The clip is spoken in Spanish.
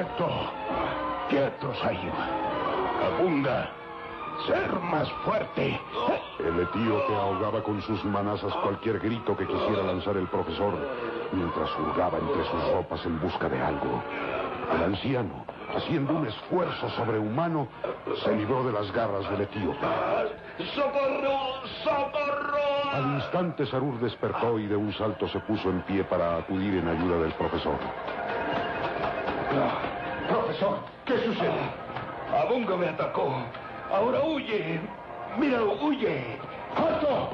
¡Quieto! ¡Quietos ahí! Abunga, ser más fuerte. El etíope ahogaba con sus manazas cualquier grito que quisiera lanzar el profesor, mientras hurgaba entre sus ropas en busca de algo. El anciano, haciendo un esfuerzo sobrehumano, se libró de las garras del etíope. ¡Socorro! ¡Socorro! Al instante Sarur despertó y de un salto se puso en pie para acudir en ayuda del profesor. Profesor, ¿qué sucede? Abunga me atacó. Ahora huye. Míralo, huye. ¡Alto!